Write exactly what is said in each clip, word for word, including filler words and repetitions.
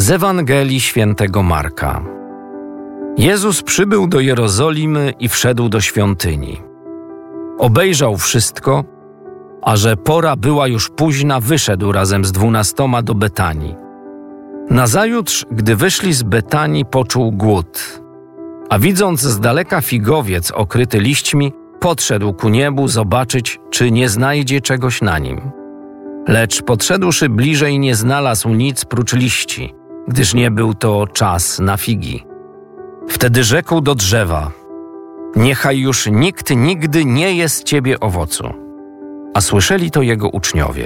Z Ewangelii Świętego Marka. Jezus przybył do Jerozolimy i wszedł do świątyni. Obejrzał wszystko, a że pora była już późna, wyszedł razem z dwunastoma do Betanii. Nazajutrz, gdy wyszli z Betanii, poczuł głód, a widząc z daleka figowiec okryty liśćmi, podszedł ku niebu zobaczyć, czy nie znajdzie czegoś na nim. Lecz podszedłszy bliżej, nie znalazł nic prócz liści, gdyż nie był to czas na figi. Wtedy rzekł do drzewa: niechaj już nikt nigdy nie je z ciebie owocu. A słyszeli to jego uczniowie.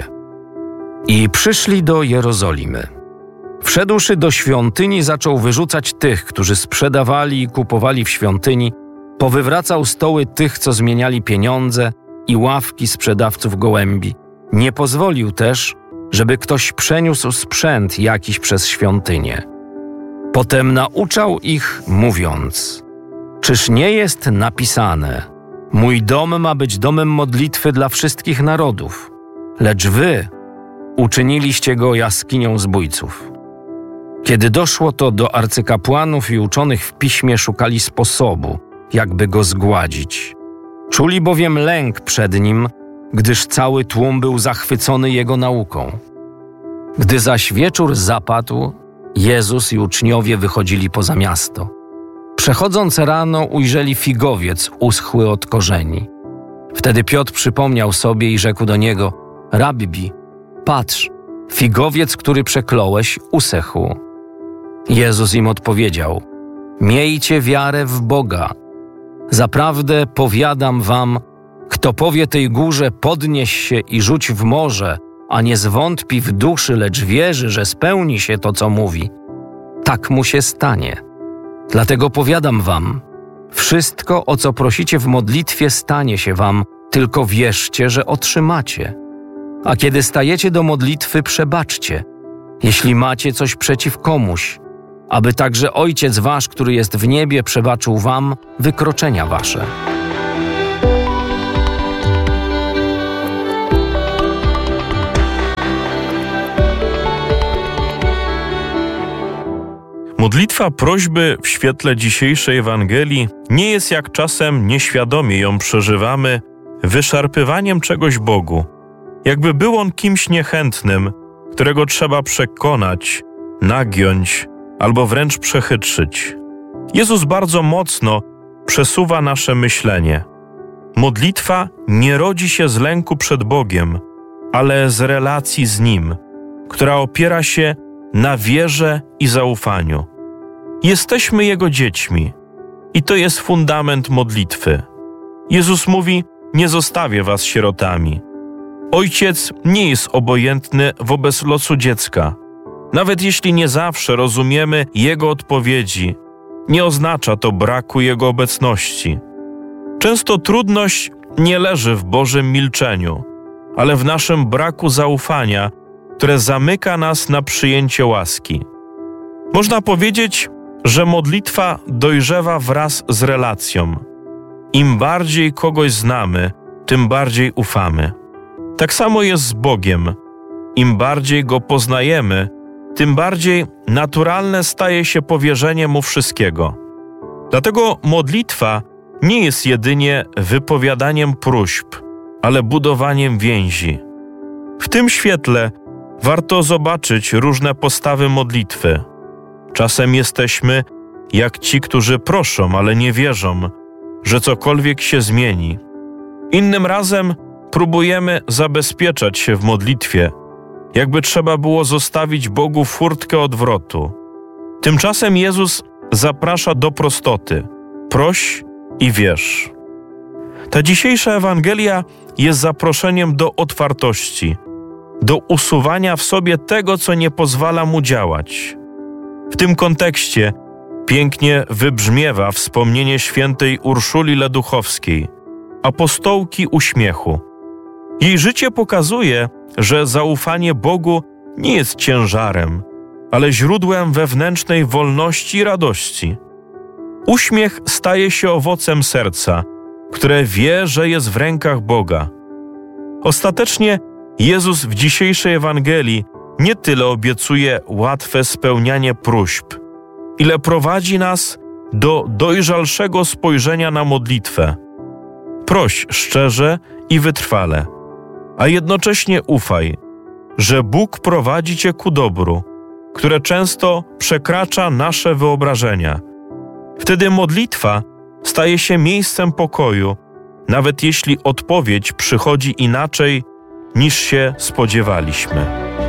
I przyszli do Jerozolimy. Wszedłszy do świątyni, zaczął wyrzucać tych, którzy sprzedawali i kupowali w świątyni, powywracał stoły tych, co zmieniali pieniądze, i ławki sprzedawców gołębi. Nie pozwolił też, żeby ktoś przeniósł sprzęt jakiś przez świątynię. Potem nauczał ich, mówiąc: czyż nie jest napisane: mój dom ma być domem modlitwy dla wszystkich narodów, lecz wy uczyniliście go jaskinią zbójców. Kiedy doszło to do arcykapłanów i uczonych w piśmie, szukali sposobu, jakby go zgładzić. Czuli bowiem lęk przed nim, gdyż cały tłum był zachwycony jego nauką. Gdy zaś wieczór zapadł, Jezus i uczniowie wychodzili poza miasto. Przechodząc rano, ujrzeli figowiec uschły od korzeni. Wtedy Piotr przypomniał sobie i rzekł do niego: Rabbi, patrz, figowiec, który przekląłeś, usechł. Jezus im odpowiedział: miejcie wiarę w Boga. Zaprawdę powiadam wam, kto powie tej górze: podnieś się i rzuć w morze, a nie zwątpi w duszy, lecz wierzy, że spełni się to, co mówi, tak mu się stanie. Dlatego powiadam wam, wszystko, o co prosicie w modlitwie, stanie się wam, tylko wierzcie, że otrzymacie. A kiedy stajecie do modlitwy, przebaczcie, jeśli macie coś przeciw komuś, aby także Ojciec wasz, który jest w niebie, przebaczył wam wykroczenia wasze. Modlitwa prośby w świetle dzisiejszej Ewangelii nie jest, jak czasem nieświadomie ją przeżywamy, wyszarpywaniem czegoś Bogu, jakby był on kimś niechętnym, którego trzeba przekonać, nagiąć albo wręcz przechytrzyć. Jezus bardzo mocno przesuwa nasze myślenie. Modlitwa nie rodzi się z lęku przed Bogiem, ale z relacji z Nim, która opiera się na wierze i zaufaniu. Jesteśmy Jego dziećmi i to jest fundament modlitwy. Jezus mówi: nie zostawię was sierotami. Ojciec nie jest obojętny wobec losu dziecka. Nawet jeśli nie zawsze rozumiemy Jego odpowiedzi, nie oznacza to braku Jego obecności. Często trudność nie leży w Bożym milczeniu, ale w naszym braku zaufania, które zamyka nas na przyjęcie łaski. Można powiedzieć, że modlitwa dojrzewa wraz z relacją. Im bardziej kogoś znamy, tym bardziej ufamy. Tak samo jest z Bogiem. Im bardziej Go poznajemy, tym bardziej naturalne staje się powierzenie Mu wszystkiego. Dlatego modlitwa nie jest jedynie wypowiadaniem próśb, ale budowaniem więzi. W tym świetle warto zobaczyć różne postawy modlitwy. Czasem jesteśmy jak ci, którzy proszą, ale nie wierzą, że cokolwiek się zmieni. Innym razem próbujemy zabezpieczać się w modlitwie, jakby trzeba było zostawić Bogu furtkę odwrotu. Tymczasem Jezus zaprasza do prostoty. Proś i wierz. Ta dzisiejsza Ewangelia jest zaproszeniem do otwartości, do usuwania w sobie tego, co nie pozwala mu działać. W tym kontekście pięknie wybrzmiewa wspomnienie świętej Urszuli Leduchowskiej, apostołki uśmiechu. Jej życie pokazuje, że zaufanie Bogu nie jest ciężarem, ale źródłem wewnętrznej wolności i radości. Uśmiech staje się owocem serca, które wie, że jest w rękach Boga. Ostatecznie Jezus w dzisiejszej Ewangelii nie tyle obiecuje łatwe spełnianie próśb, ile prowadzi nas do dojrzalszego spojrzenia na modlitwę. Proś szczerze i wytrwale, a jednocześnie ufaj, że Bóg prowadzi cię ku dobru, które często przekracza nasze wyobrażenia. Wtedy modlitwa staje się miejscem pokoju, nawet jeśli odpowiedź przychodzi inaczej, niż się spodziewaliśmy.